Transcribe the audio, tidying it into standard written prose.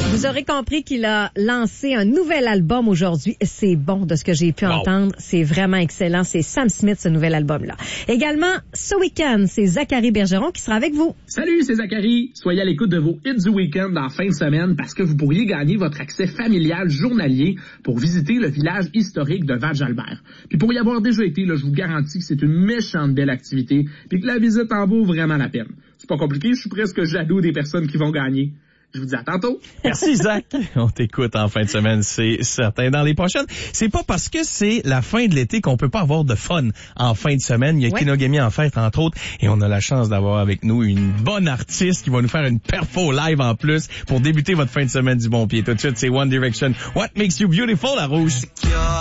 Vous aurez compris qu'il a lancé un nouvel album aujourd'hui. C'est bon de ce que j'ai pu entendre. C'est vraiment excellent. C'est Sam Smith, ce nouvel album-là. Également, ce week-end, c'est Zachary Bergeron qui sera avec vous. Salut, c'est Zachary. Soyez à l'écoute de vos hits du week-end en fin de semaine parce que vous pourriez gagner votre accès familial journalier pour visiter le village historique de Val-Jalbert. Puis pour y avoir déjà été, là, je vous garantis que c'est une méchante belle activité puis que la visite en vaut vraiment la peine. C'est pas compliqué, je suis presque jaloux des personnes qui vont gagner. Je vous dis à tantôt. Merci, Zach. On t'écoute en fin de semaine, c'est certain. Dans les prochaines, c'est pas parce que c'est la fin de l'été qu'on peut pas avoir de fun en fin de semaine. Il y a Kinogami en fête, entre autres, et on a la chance d'avoir avec nous une bonne artiste qui va nous faire une perfo live en plus pour débuter votre fin de semaine du bon pied. Tout de suite, c'est One Direction. What Makes You Beautiful, la Rouge.